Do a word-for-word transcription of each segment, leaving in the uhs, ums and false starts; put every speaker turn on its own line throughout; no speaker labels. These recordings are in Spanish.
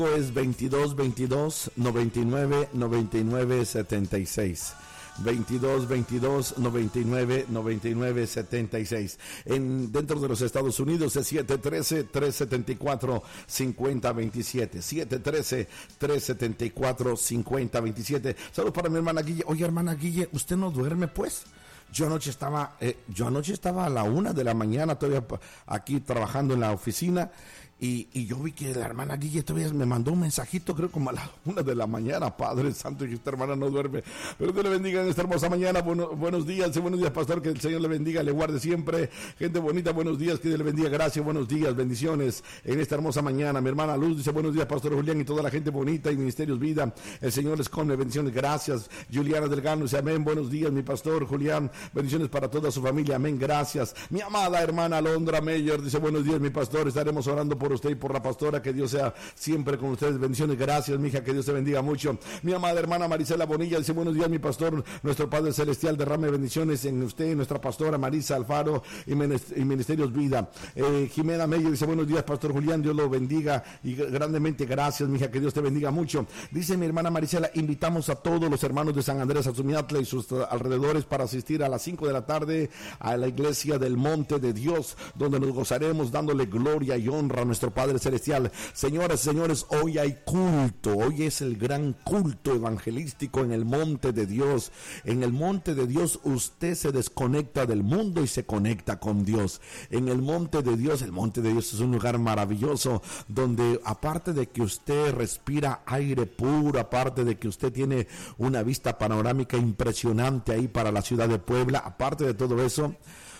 Es veintidós veintidós noventa y nueve noventa y nueve setenta y seis. veintidós veintidós noventa y nueve noventa y nueve setenta y seis. En dentro de los Estados Unidos es siete uno tres, tres siete cuatro, cinco cero dos siete. siete uno tres, tres siete cuatro, cinco cero dos siete. Saludos para mi hermana Guille. Oye, hermana Guille, ¿usted no duerme pues? Yo anoche estaba, eh, yo anoche estaba a la una de la mañana todavía aquí trabajando en la oficina y, y yo vi que la hermana Guille todavía me mandó un mensajito, creo como a la una de la mañana. Padre Santo, y esta hermana no duerme. Pero Dios le bendiga en esta hermosa mañana. Bueno, buenos días, buenos días, pastor, que el Señor le bendiga, le guarde siempre. Gente bonita, buenos días, que Dios le bendiga, gracias, buenos días, bendiciones en esta hermosa mañana. Mi hermana Luz dice, buenos días, pastor Julián y toda la gente bonita y Ministerios Vida. El Señor les come, bendiciones, gracias. Juliana Delgado dice, amén, buenos días, mi pastor Julián. Bendiciones para toda su familia, amén, gracias. Mi amada hermana Alondra Meyer dice, buenos días, mi pastor, estaremos orando por usted y por la pastora, que Dios sea siempre con ustedes, bendiciones, gracias, mi hija, que Dios te bendiga mucho. Mi amada hermana Marisela Bonilla dice, buenos días, mi pastor, nuestro Padre Celestial, derrame bendiciones en usted, nuestra pastora Marisa Alfaro y Ministerios Vida. Eh, Jimena Meyer dice, buenos días, pastor Julián, Dios lo bendiga y grandemente, gracias, mi hija, que Dios te bendiga mucho. Dice mi hermana Marisela, invitamos a todos los hermanos de San Andrés Azumiatla y sus alrededores para asistir a las cinco de la tarde a la iglesia del Monte de Dios, donde nos gozaremos dándole gloria y honra a nuestro Padre Celestial. Señoras y señores, hoy hay culto, hoy es el gran culto evangelístico en el Monte de Dios. En el Monte de Dios usted se desconecta del mundo y se conecta con Dios. En el Monte de Dios, el Monte de Dios es un lugar maravilloso, donde aparte de que usted respira aire puro, aparte de que usted tiene una vista panorámica impresionante ahí para la ciudad de Puebla, aparte de todo eso,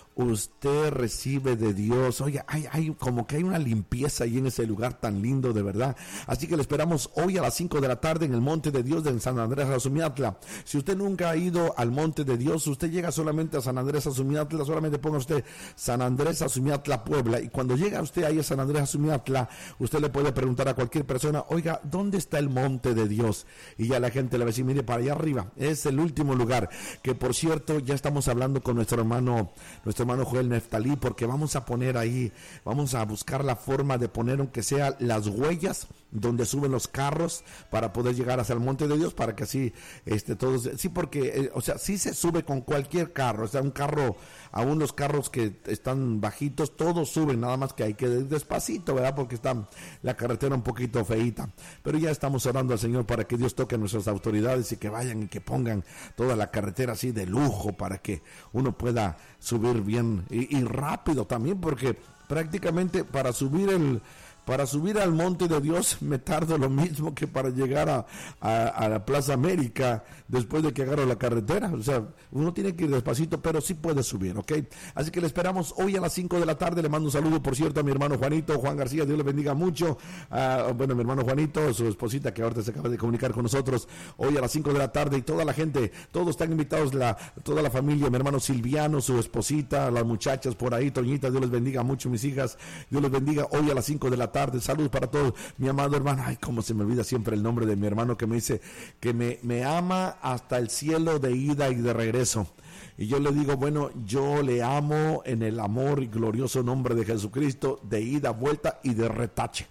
usted recibe de Dios. Oye, hay, hay como que hay una limpieza ahí en ese lugar tan lindo, de verdad. Así que le esperamos hoy a las cinco de la tarde en el Monte de Dios de San Andrés Azumiatla. Si usted nunca ha ido al Monte de Dios, usted llega solamente a San Andrés Azumiatla, solamente ponga usted San Andrés Azumiatla Puebla, y cuando llega usted ahí a San Andrés Azumiatla, usted le puede preguntar a cualquier persona, oiga, ¿dónde está el Monte de Dios? Y ya la gente le va a decir, mire, para allá arriba, es el último lugar, que por cierto, ya estamos hablando con nuestro hermano, nuestro hermano Joel Neftalí, porque vamos a poner ahí, vamos a buscar la forma de poner aunque sea las huellas donde suben los carros para poder llegar hacia el Monte de Dios, para que así este todos, sí, porque eh, o sea, sí se sube con cualquier carro, o sea, un carro, aún los carros que están bajitos, todos suben, nada más que hay que ir despacito, ¿verdad? Porque está la carretera un poquito feíta, pero ya estamos orando al Señor para que Dios toque a nuestras autoridades y que vayan y que pongan toda la carretera así de lujo para que uno pueda subir bien y, y rápido también, porque prácticamente para subir el Para subir al Monte de Dios me tardo lo mismo que para llegar a, a, a la Plaza América después de que agarro la carretera. O sea, uno tiene que ir despacito, pero sí puede subir, ¿ok? Así que le esperamos hoy a las cinco de la tarde. Le mando un saludo, por cierto, a mi hermano Juanito, Juan García, Dios le bendiga mucho. Uh, bueno, mi hermano Juanito, su esposita que ahorita se acaba de comunicar con nosotros, hoy a las cinco de la tarde, y toda la gente, todos están invitados, la, toda la familia, mi hermano Silviano, su esposita, las muchachas por ahí, Toñita, Dios les bendiga mucho, mis hijas, Dios les bendiga hoy a las cinco de la tarde. Saludos para todos, mi amado hermano. Ay, cómo se me olvida siempre el nombre de mi hermano, que me dice que me, me ama hasta el cielo de ida y de regreso. Y yo le digo, bueno, yo le amo en el amor y glorioso nombre de Jesucristo, de ida, vuelta y de retache.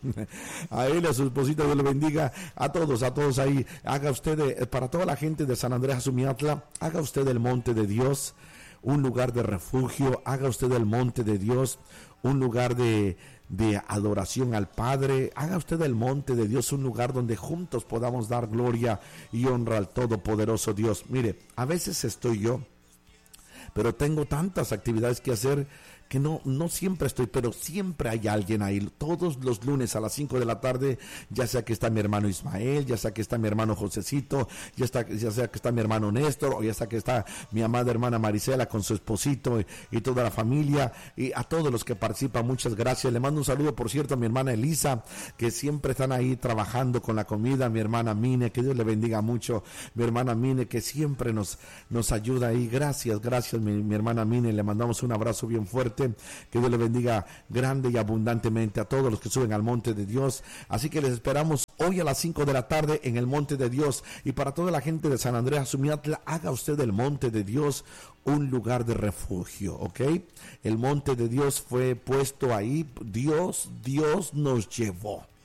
A él, a su esposita, Dios le bendiga, a todos, a todos ahí. Haga usted, para toda la gente de San Andrés Azumiatla, haga usted el Monte de Dios un lugar de refugio, haga usted el Monte de Dios un lugar de, de adoración al Padre, haga usted del Monte de Dios un lugar donde juntos podamos dar gloria y honra al Todopoderoso Dios. Mire, a veces estoy yo, pero tengo tantas actividades que hacer que no, no siempre estoy, pero siempre hay alguien ahí. Todos los lunes a las cinco de la tarde, ya sea que está mi hermano Ismael, ya sea que está mi hermano Josecito, ya, está, ya sea que está mi hermano Néstor, o ya sea que está mi amada hermana Marisela con su esposito y, y toda la familia, y a todos los que participan, muchas gracias. Le mando un saludo, por cierto, a mi hermana Elisa, que siempre están ahí trabajando con la comida, mi hermana Mine, que Dios le bendiga mucho, mi hermana Mine, que siempre nos, nos ayuda ahí. Gracias, gracias, mi, mi hermana Mine, le mandamos un abrazo bien fuerte. Que Dios le bendiga grande y abundantemente a todos los que suben al Monte de Dios. Así que les esperamos hoy a las cinco de la tarde en el Monte de Dios. Y para toda la gente de San Andrés Azumiatla, haga usted del Monte de Dios un lugar de refugio, ¿ok? El Monte de Dios fue puesto ahí, Dios, Dios nos llevó.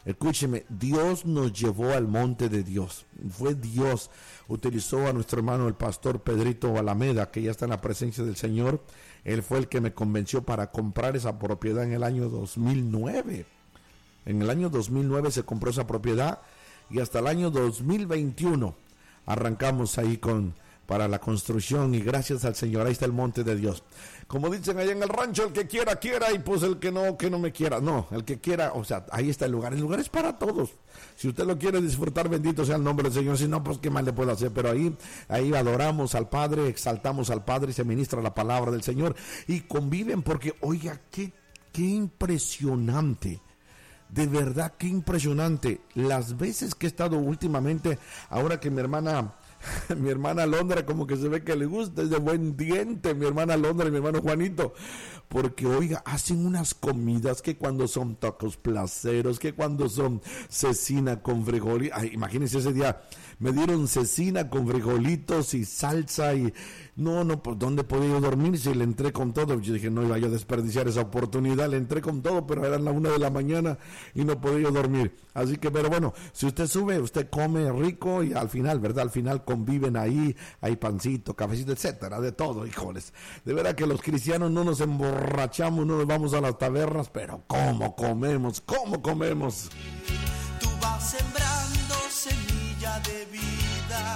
Escúcheme, Dios nos llevó al monte de Dios. Fue Dios. Utilizó a nuestro hermano el pastor Pedrito Alameda, que ya está en la presencia del Señor. Él fue el que me convenció para comprar esa propiedad en el año dos mil nueve. En el año dos mil nueve se compró esa propiedad y hasta el año dos mil veintiuno arrancamos ahí con para la construcción, y gracias al Señor, ahí está el monte de Dios. Como dicen allá en el rancho, el que quiera, quiera, y pues el que no, que no me quiera. No, el que quiera, o sea, ahí está el lugar. El lugar es para todos. Si usted lo quiere disfrutar, bendito sea el nombre del Señor. Si no, pues qué más le puedo hacer. Pero ahí, ahí adoramos al Padre, exaltamos al Padre y se ministra la palabra del Señor. Y conviven porque, oiga, qué, qué impresionante. De verdad, qué impresionante. Las veces que he estado últimamente, ahora que mi hermana... mi hermana Londra como que se ve que le gusta, es de buen diente mi hermana Londra y mi hermano Juanito, porque oiga, hacen unas comidas que cuando son tacos placeros, que cuando son cecina con frijolitos, imagínense ese día, me dieron cecina con frijolitos y salsa y no, no, pues ¿dónde podía yo dormir si le entré con todo? Yo dije, no iba yo a desperdiciar esa oportunidad, le entré con todo, pero eran las una de la mañana y no podía yo dormir, así que, pero bueno, si usted sube, usted come rico y al final, ¿verdad? Al final conviven ahí, hay pancito, cafecito, etcétera, de todo, híjoles. De verdad que los cristianos no nos emborrachamos, no nos vamos a las tabernas, pero ¿cómo comemos? ¿Cómo comemos?
Tú vas sembrando semilla de vida.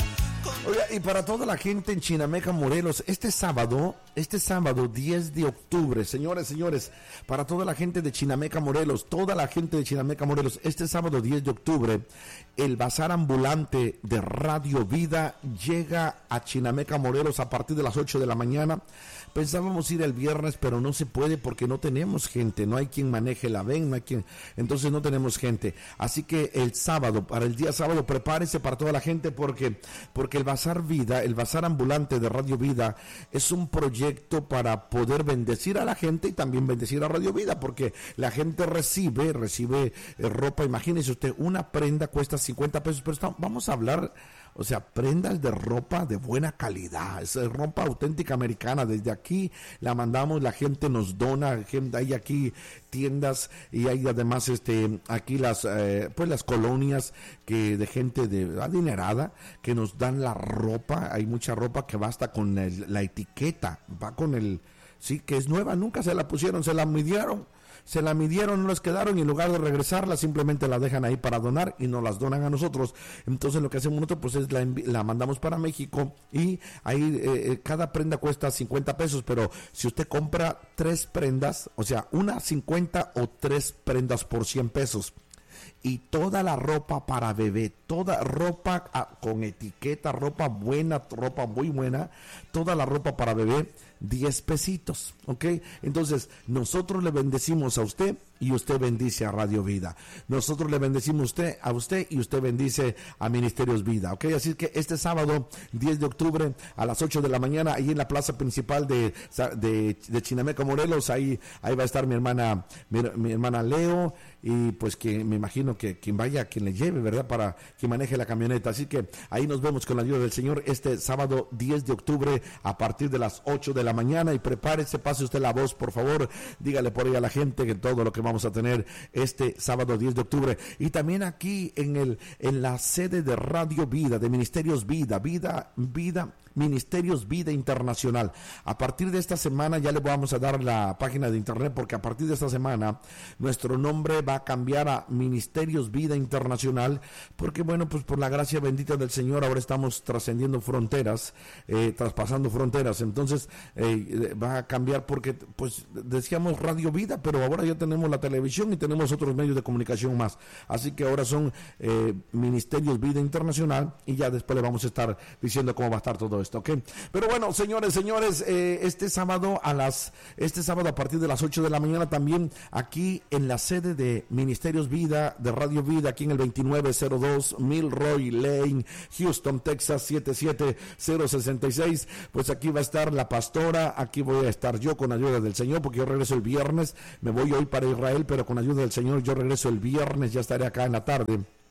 Oiga, y para toda la gente en Chinameca, Morelos, este sábado, este sábado diez de octubre, señores, señores, para toda la gente de Chinameca, Morelos, toda la gente de Chinameca, Morelos, este sábado diez de octubre, el bazar ambulante de Radio Vida llega a Chinameca, Morelos a partir de las ocho de la mañana. Pensábamos ir el viernes, pero no se puede porque no tenemos gente, no hay quien maneje la ven, no hay quien, entonces no tenemos gente. Así que el sábado, para el día sábado, prepárese para toda la gente porque, porque el Bazar Vida, el Bazar Ambulante de Radio Vida es un proyecto para poder bendecir a la gente y también bendecir a Radio Vida, porque la gente recibe, recibe eh, ropa, imagínese usted, una prenda cuesta cincuenta pesos, pero está, vamos a hablar... O sea, prendas de ropa de buena calidad, es ropa auténtica americana. Desde aquí la mandamos, la gente nos dona, gente, hay aquí tiendas y hay además este aquí las eh, pues las colonias que de gente de adinerada que nos dan la ropa. Hay mucha ropa que basta con el, la etiqueta, va con el sí que es nueva, nunca se la pusieron, se la midieron. Se la midieron, no les quedaron y en lugar de regresarla simplemente la dejan ahí para donar y nos las donan a nosotros. Entonces lo que hacemos nosotros pues es la, la mandamos para México y ahí eh, cada prenda cuesta cincuenta pesos, pero si usted compra tres prendas, o sea, una cincuenta o tres prendas por cien pesos. Y toda la ropa para bebé, toda ropa ah, con etiqueta, ropa buena, ropa muy buena, toda la ropa para bebé, diez pesitos, ¿ok? Entonces, nosotros le bendecimos a usted y usted bendice a Radio Vida. Nosotros le bendecimos usted, a usted y usted bendice a Ministerios Vida, ¿ok? Así que este sábado, diez de octubre, a las ocho de la mañana, ahí en la plaza principal de, de, de Chinameca, Morelos, ahí, ahí va a estar mi hermana, mi, mi hermana Leo, y pues que me imagino que quien vaya, quien le lleve, ¿verdad? Para que maneje la camioneta. Así que ahí nos vemos con la ayuda del Señor este sábado diez de octubre a partir de las ocho de la mañana y prepárese, pase usted la voz, por favor, dígale por ahí a la gente que todo lo que vamos a tener este sábado diez de octubre. Y también aquí en el en la sede de Radio Vida, de Ministerios Vida, Vida, Vida, Ministerios Vida Internacional. A partir de esta semana ya le vamos a dar la página de internet porque a partir de esta semana nuestro nombre va a cambiar a Ministerios Vida Internacional porque bueno, pues por la gracia bendita del Señor ahora estamos trascendiendo fronteras, eh, traspasando fronteras, entonces eh, va a cambiar porque pues decíamos Radio Vida, pero ahora ya tenemos la televisión y tenemos otros medios de comunicación más, así que ahora son eh, Ministerios Vida Internacional y ya después le vamos a estar diciendo cómo va a estar todo esto, ¿ok? Pero bueno, señores, señores, eh, este sábado a las, este sábado a partir de las ocho de la mañana también aquí en la sede de Ministerios Vida, de Radio Vida, aquí en el veintinueve cero dos Milroy Lane, Houston, Texas, siete siete cero seis seis, pues aquí va a estar la pastora, aquí voy a estar yo con ayuda del Señor, porque yo regreso el viernes, me voy hoy para Israel, pero con ayuda del Señor yo regreso el viernes, ya estaré acá en la tarde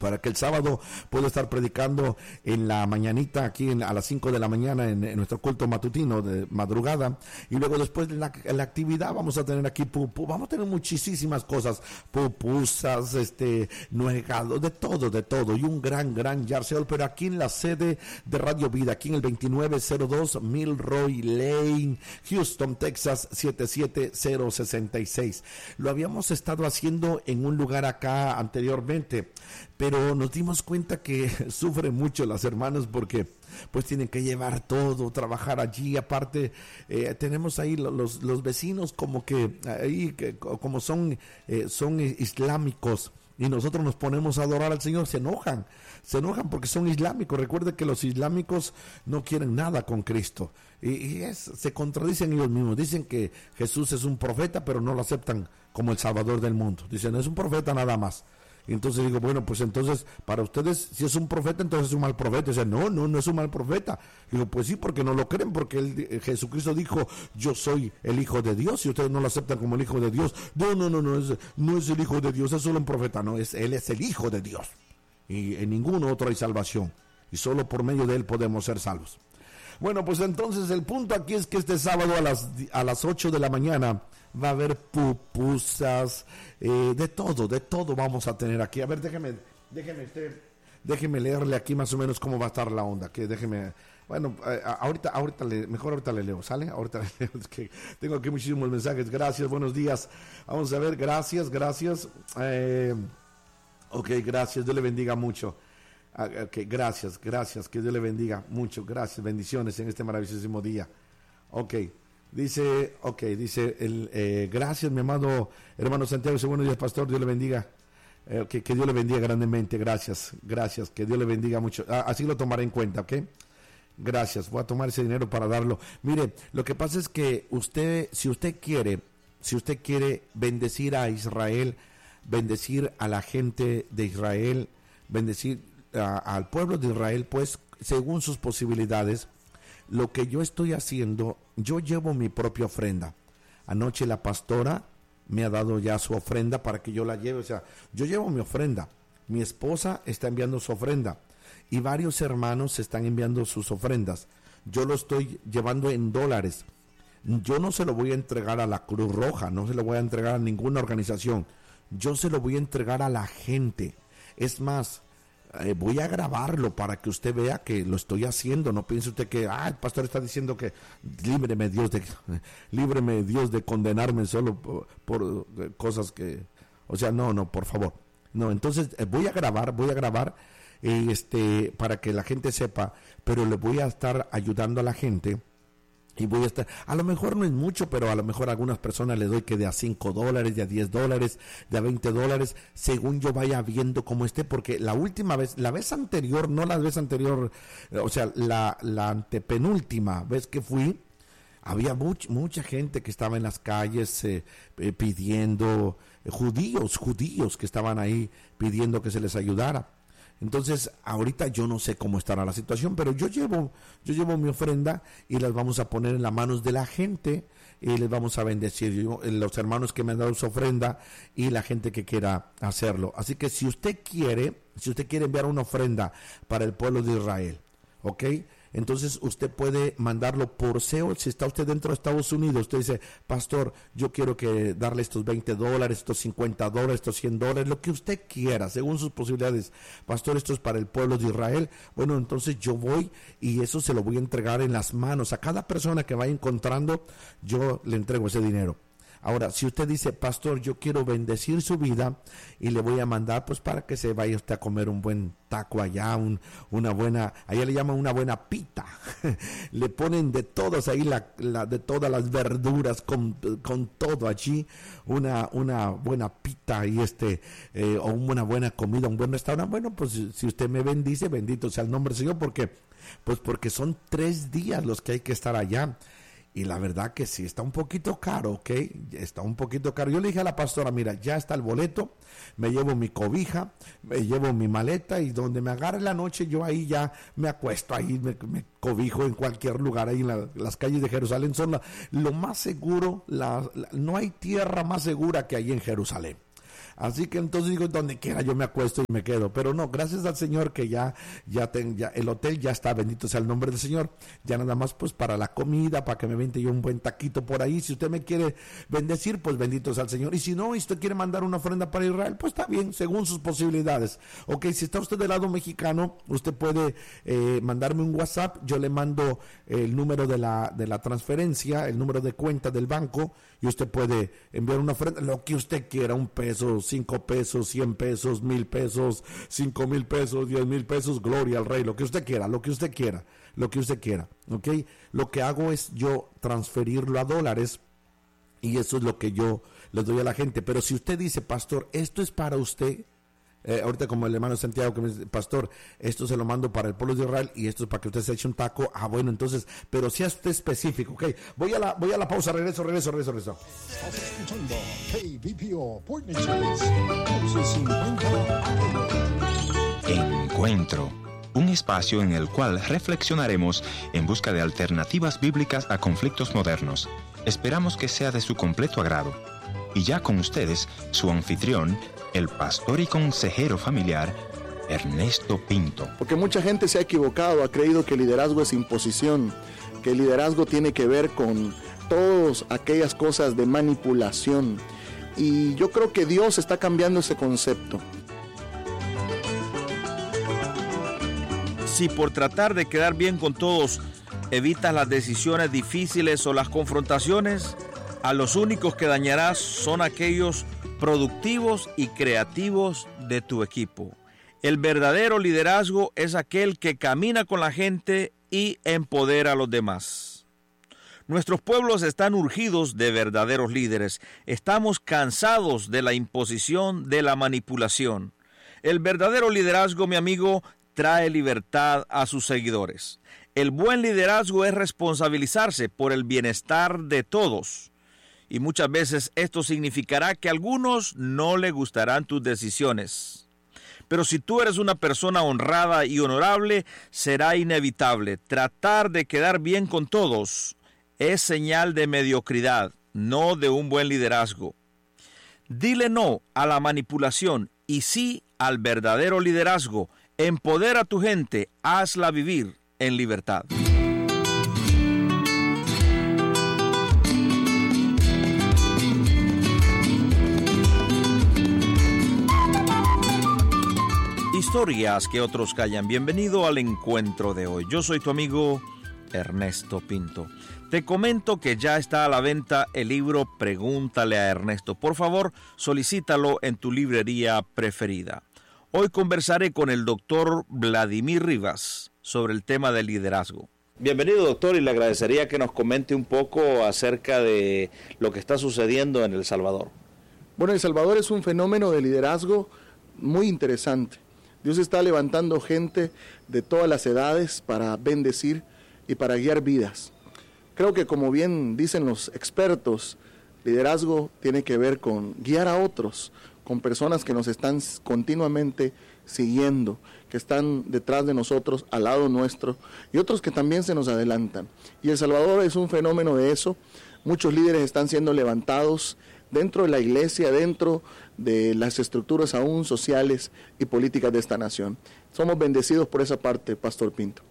para que el sábado pueda estar predicando en la mañanita, aquí en, a las cinco de la mañana en, en nuestro culto matutino de madrugada, y luego después de la, la actividad vamos a tener aquí pupu, vamos a tener muchísimas cosas, pupusas, este, nuegados, de todo, de todo, y un gran, gran yard pero aquí en la sede de Radio Vida, aquí en el veintinueve cero dos Milroy Lane, Houston, Texas, siete siete cero seis seis. Lo habíamos estado haciendo en un lugar acá anteriormente, pero nos dimos cuenta que sufren mucho las hermanas porque pues tienen que llevar todo, trabajar allí. Aparte eh, tenemos ahí los, los vecinos como que ahí que, como son eh, son islámicos, y nosotros nos ponemos a adorar al Señor, se enojan, se enojan porque son islámicos. Recuerde que los islámicos no quieren nada con Cristo, y, y es, se contradicen ellos mismos, dicen que Jesús es un profeta, pero no lo aceptan como el Salvador del mundo, dicen es un profeta nada más. Y entonces digo, bueno, pues entonces, para ustedes, si es un profeta, entonces es un mal profeta. Dicen, no, no, no es un mal profeta. Digo, pues sí, porque no lo creen, porque él, Jesucristo dijo, yo soy el Hijo de Dios, y ustedes no lo aceptan como el Hijo de Dios. No, no, no, no es, no es el Hijo de Dios, es solo un profeta. No, es, él es el Hijo de Dios. Y en ningún otro hay salvación. Y solo por medio de él podemos ser salvos. Bueno, pues entonces el punto aquí es que este sábado a las, a las ocho de la mañana va a haber pupusas, eh, de todo, de todo vamos a tener aquí. A ver, déjeme, déjeme, déjeme leerle aquí más o menos cómo va a estar la onda. Que déjeme, bueno, eh, ahorita, ahorita le, mejor ahorita le leo, ¿sale? Ahorita le leo, es que tengo aquí muchísimos mensajes. Gracias, buenos días. Vamos a ver, gracias, gracias. Eh, ok, gracias, Dios le bendiga mucho. Ok, gracias, gracias, que Dios le bendiga mucho. Gracias, bendiciones en este maravillosísimo día. Ok. Dice, ok, dice, el, eh, gracias mi amado hermano Santiago, dice, buenos días pastor, Dios le bendiga, eh, que, que Dios le bendiga grandemente, gracias, gracias, que Dios le bendiga mucho, ah, así lo tomaré en cuenta, ok, gracias, voy a tomar ese dinero para darlo. Mire, lo que pasa es que usted, si usted quiere, si usted quiere bendecir a Israel, bendecir a la gente de Israel, bendecir a, al pueblo de Israel, pues según sus posibilidades, lo que yo estoy haciendo, yo llevo mi propia ofrenda. Anoche la pastora me ha dado ya su ofrenda para que yo la lleve. O sea, yo llevo mi ofrenda. Mi esposa está enviando su ofrenda. Y varios hermanos están enviando sus ofrendas. Yo lo estoy llevando en dólares. Yo no se lo voy a entregar a la Cruz Roja, no se lo voy a entregar a ninguna organización. Yo se lo voy a entregar a la gente. Es más, Eh, voy a grabarlo para que usted vea que lo estoy haciendo. No piense usted que ah, el pastor está diciendo que líbreme Dios de líbreme Dios de condenarme solo por, por eh, cosas que, o sea, no, no, por favor. No, entonces eh, voy a grabar, voy a grabar eh, este para que la gente sepa, pero le voy a estar ayudando a la gente. Y voy a estar, a lo mejor no es mucho, pero a lo mejor a algunas personas le doy que de a cinco dólares, de a diez dólares, de a veinte dólares, según yo vaya viendo cómo esté, porque la última vez, la vez anterior, no la vez anterior, o sea, la, la antepenúltima vez que fui, había much, mucha gente que estaba en las calles eh, eh, pidiendo, eh, judíos, judíos que estaban ahí pidiendo que se les ayudara. Entonces, ahorita yo no sé cómo estará la situación, pero yo llevo, yo llevo mi ofrenda y las vamos a poner en las manos de la gente y les vamos a bendecir. Yo, los hermanos que me han dado su ofrenda y la gente que quiera hacerlo. Así que si usted quiere, si usted quiere enviar una ofrenda para el pueblo de Israel, ¿ok? Entonces usted puede mandarlo por S E O. Si está usted dentro de Estados Unidos, usted dice, pastor, yo quiero que darle estos veinte dólares, estos cincuenta dólares, estos cien dólares, lo que usted quiera, según sus posibilidades. Pastor, esto es para el pueblo de Israel. Bueno, entonces yo voy y eso se lo voy a entregar en las manos. A cada persona que vaya encontrando, yo le entrego ese dinero. Ahora, si usted dice, pastor, yo quiero bendecir su vida y le voy a mandar, pues para que se vaya usted a comer un buen taco allá, un, una buena, allá le llaman una buena pita. Le ponen de todas ahí, la, la, de todas las verduras, con, con todo allí, una, una buena pita y este, eh, o una buena comida, un buen restaurante. Bueno, pues si usted me bendice, bendito sea el nombre del Señor, porque, pues porque son tres días los que hay que estar allá. Y la verdad que sí, está un poquito caro, ¿ok? Está un poquito caro. Yo le dije a la pastora, mira, ya está el boleto, me llevo mi cobija, me llevo mi maleta y donde me agarre la noche, yo ahí ya me acuesto, ahí me, me cobijo en cualquier lugar, ahí en la, las calles de Jerusalén son la, lo más seguro, la, la, no hay tierra más segura que ahí en Jerusalén. Así que entonces digo, donde quiera yo me acuesto y me quedo. Pero no, gracias al Señor que ya, ya, ten, ya el hotel ya está, bendito sea el nombre del Señor. Ya nada más pues para la comida, para que me vente yo un buen taquito por ahí. Si usted me quiere bendecir, pues bendito sea el Señor. Y si no, y usted quiere mandar una ofrenda para Israel, pues está bien, según sus posibilidades. Ok, si está usted del lado mexicano, usted puede eh, mandarme un WhatsApp. Yo le mando el número de la, de la transferencia, el número de cuenta del banco, y usted puede enviar una ofrenda, lo que usted quiera, un peso, cinco pesos, cien pesos, mil pesos, cinco mil pesos, diez mil pesos, gloria al Rey, lo que usted quiera, lo que usted quiera, lo que usted quiera, ¿ok? Lo que hago es yo transferirlo a dólares y eso es lo que yo le doy a la gente. Pero si usted dice, pastor, esto es para usted, Eh, ahorita como el hermano Santiago que me dice, pastor, esto se lo mando para el pueblo de Israel y esto es para que usted se eche un taco, ah bueno, entonces, pero sea usted específico, ok, voy a la, voy a la pausa, regreso, regreso, regreso, regreso.
Estás escuchando K V P O Port News, cincuenta A M.
Encuentro, un espacio en el cual reflexionaremos en busca de alternativas bíblicas a conflictos modernos. Esperamos que sea de su completo agrado. Y ya con ustedes, su anfitrión, el pastor y consejero familiar, Ernesto Pinto.
Porque mucha gente se ha equivocado, ha creído que el liderazgo es imposición, que el liderazgo tiene que ver con todas aquellas cosas de manipulación. Y yo creo que Dios está cambiando ese concepto.
Si por tratar de quedar bien con todos evitas las decisiones difíciles o las confrontaciones, a los únicos que dañarás son aquellos productivos y creativos de tu equipo. El verdadero liderazgo es aquel que camina con la gente y empodera a los demás. Nuestros pueblos están urgidos de verdaderos líderes. Estamos cansados de la imposición, de la manipulación. El verdadero liderazgo, mi amigo, trae libertad a sus seguidores. El buen liderazgo es responsabilizarse por el bienestar de todos. Y muchas veces esto significará que a algunos no le gustarán tus decisiones. Pero si tú eres una persona honrada y honorable, será inevitable. Tratar de quedar bien con todos es señal de mediocridad, no de un buen liderazgo. Dile no a la manipulación y sí al verdadero liderazgo. Empodera a tu gente, hazla vivir en libertad. Historias que otros callan. Bienvenido al encuentro de hoy. Yo soy tu amigo Ernesto Pinto. Te comento que ya está a la venta el libro Pregúntale a Ernesto. Por favor, solicítalo en tu librería preferida. Hoy conversaré con el doctor Vladimir Rivas sobre el tema del liderazgo. Bienvenido, doctor, y le agradecería que nos comente un poco acerca de lo que está sucediendo en El Salvador.
Bueno, El Salvador es un fenómeno de liderazgo muy interesante. Dios está levantando gente de todas las edades para bendecir y para guiar vidas. Creo que, como bien dicen los expertos, liderazgo tiene que ver con guiar a otros, con personas que nos están continuamente siguiendo, que están detrás de nosotros, al lado nuestro, y otros que también se nos adelantan. Y El Salvador es un fenómeno de eso. Muchos líderes están siendo levantados dentro de la iglesia, dentro de las estructuras aún sociales y políticas de esta nación. Somos bendecidos por esa parte, Pastor Pinto.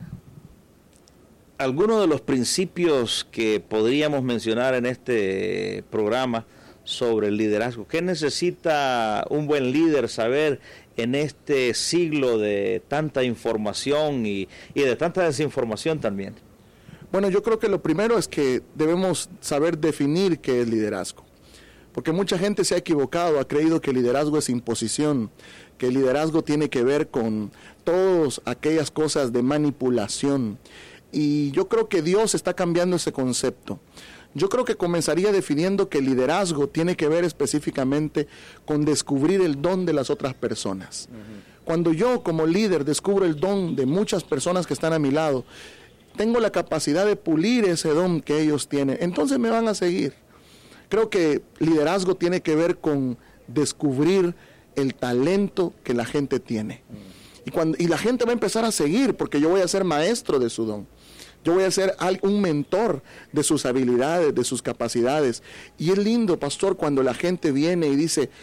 Algunos de los principios que podríamos mencionar en este programa sobre el liderazgo. ¿Qué necesita un buen líder saber en este siglo de tanta información y, y de tanta desinformación también?
Bueno, yo creo que lo primero es que debemos saber definir qué es liderazgo. Porque mucha gente se ha equivocado, ha creído que el liderazgo es imposición, que el liderazgo tiene que ver con todas aquellas cosas de manipulación. Y yo creo que Dios está cambiando ese concepto. Yo creo que comenzaría definiendo que el liderazgo tiene que ver específicamente con descubrir el don de las otras personas. Uh-huh. Cuando yo como líder descubro el don de muchas personas que están a mi lado, tengo la capacidad de pulir ese don que ellos tienen, entonces me van a seguir. Creo que liderazgo tiene que ver con descubrir el talento que la gente tiene. Y, cuando, y la gente va a empezar a seguir porque yo voy a ser maestro de su don. Yo voy a ser un mentor de sus habilidades, de sus capacidades. Y es lindo, pastor, cuando la gente viene y dice,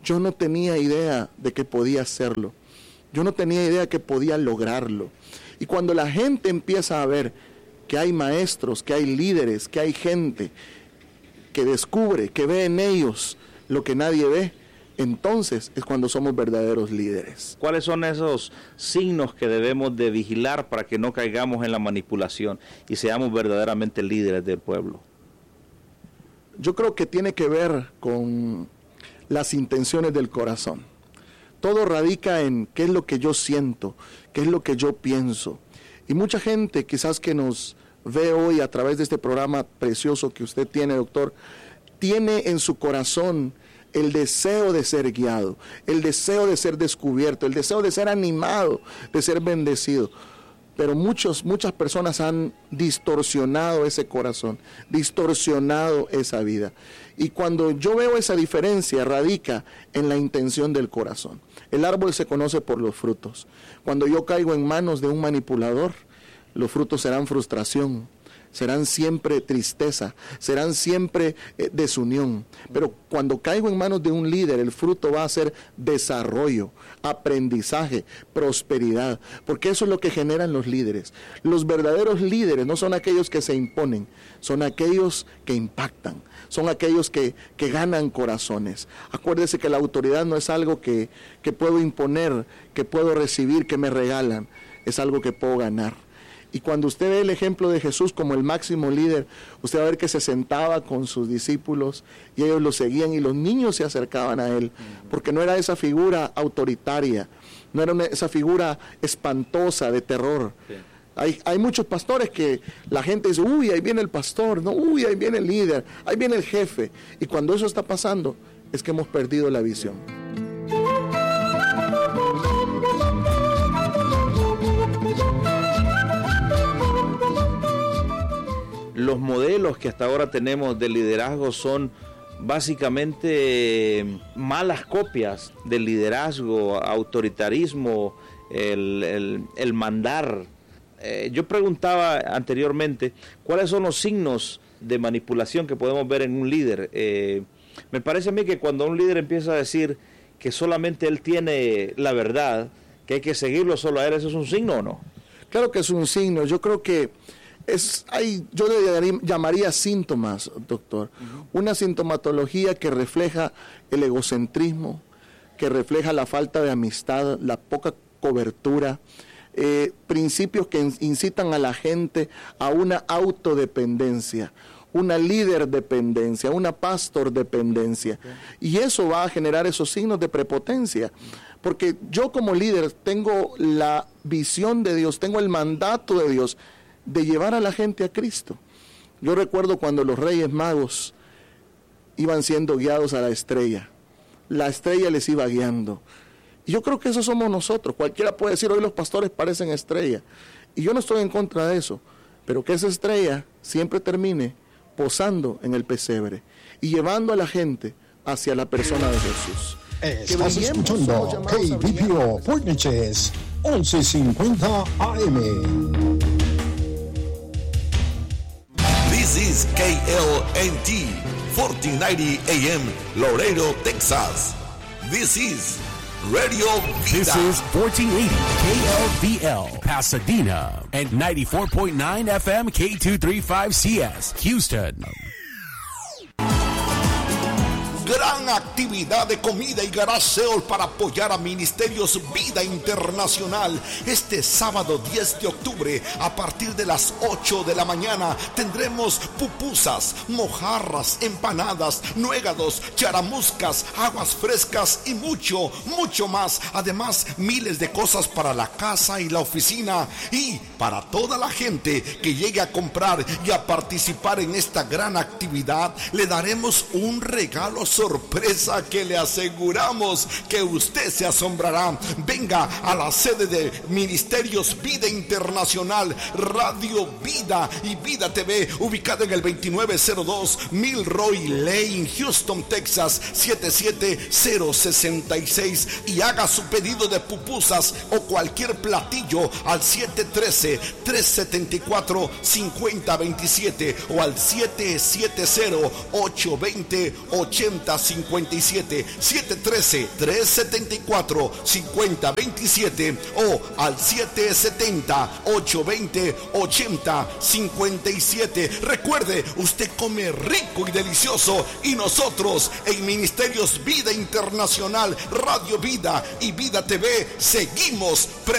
yo no tenía idea de que podía hacerlo. Yo no tenía idea que podía lograrlo. Y cuando la gente empieza a ver que hay maestros, que hay líderes, que hay gente que descubre, que ve en ellos lo que nadie ve, entonces es cuando somos verdaderos líderes.
¿Cuáles son esos signos que debemos de vigilar para que no caigamos en la manipulación y seamos verdaderamente líderes del pueblo?
Yo creo que tiene que ver con las intenciones del corazón. Todo radica en qué es lo que yo siento, qué es lo que yo pienso. Y mucha gente quizás que nos ve hoy a través de este programa precioso que usted tiene, doctor, tiene en su corazón el deseo de ser guiado, el deseo de ser descubierto, el deseo de ser animado, de ser bendecido. Pero muchos, muchas personas han distorsionado ese corazón, distorsionado esa vida. Y cuando yo veo esa diferencia, radica en la intención del corazón. El árbol se conoce por los frutos. Cuando yo caigo en manos de un manipulador, los frutos serán frustración, serán siempre tristeza, serán siempre eh, desunión. Pero cuando caigo en manos de un líder, el fruto va a ser desarrollo, aprendizaje, prosperidad, porque eso es lo que generan los líderes. Los verdaderos líderes no son aquellos que se imponen, son aquellos que impactan, son aquellos que, que ganan corazones. Acuérdese que la autoridad no es algo que, que puedo imponer, que puedo recibir, que me regalan, es algo que puedo ganar. Y cuando usted ve el ejemplo de Jesús como el máximo líder, usted va a ver que se sentaba con sus discípulos y ellos lo seguían y los niños se acercaban a él, porque no era esa figura autoritaria, no era una, esa figura espantosa de terror. Sí. Hay, hay muchos pastores que la gente dice, uy, ahí viene el pastor, no, uy, ahí viene el líder, ahí viene el jefe. Y cuando eso está pasando, es que hemos perdido la visión.
Los modelos que hasta ahora tenemos de liderazgo son básicamente malas copias del liderazgo, autoritarismo, el, el, el mandar. Eh, yo preguntaba anteriormente, ¿cuáles son los signos de manipulación que podemos ver en un líder? Eh, me parece a mí que cuando un líder empieza a decir que solamente él tiene la verdad, que hay que seguirlo solo a él, ¿eso es un signo o no?
Claro que es un signo. Yo creo que Es, hay, yo le llamaría síntomas, doctor. Uh-huh. Una sintomatología que refleja el egocentrismo, que refleja la falta de amistad, la poca cobertura, eh, principios que incitan a la gente a una autodependencia, una líder dependencia, una pastor dependencia. Okay. Y eso va a generar esos signos de prepotencia. Porque yo como líder tengo la visión de Dios, tengo el mandato de Dios de llevar a la gente a Cristo. Yo recuerdo cuando los Reyes Magos iban siendo guiados a la estrella. La estrella les iba guiando. Y yo creo que eso somos nosotros. Cualquiera puede decir, hoy los pastores parecen estrella. Y yo no estoy en contra de eso. Pero que esa estrella siempre termine posando en el pesebre y llevando a la gente hacia la persona de Jesús.
Estás escuchando K B P O Point Neches once cincuenta A M.
This is K L N T fourteen ninety A M Laredo, Texas. This is Radio Vida.
This is fourteen eighty K L V L Pasadena and ninety-four point nine F M K two thirty-five C S Houston.
Gran actividad de comida y garage sale para apoyar a Ministerios Vida Internacional. Este sábado diez de octubre a partir de las ocho de la mañana tendremos pupusas, mojarras, empanadas, nuegados, charamuscas, aguas frescas y mucho, mucho más. Además, miles de cosas para la casa y la oficina y para toda la gente que llegue a comprar y a participar en esta gran actividad. Le daremos un regalo sorpresa que le aseguramos que usted se asombrará. Venga a la sede de Ministerios Vida Internacional, Radio Vida y Vida T V, ubicada en el veintinueve cero dos Milroy Lane, Houston, Texas siete siete cero seis seis, y haga su pedido de pupusas o cualquier platillo al siete uno tres, tres siete cuatro, cinco cero dos siete o al siete siete cero, ocho dos cero, ocho cero cincuenta y siete, siete uno tres, tres siete cuatro, cinco cero dos siete o al siete siete cero, ocho dos cero, ocho cero cinco siete. Recuerde, usted come rico y delicioso y nosotros en Ministerios Vida Internacional, Radio Vida y Vida T V seguimos presentes.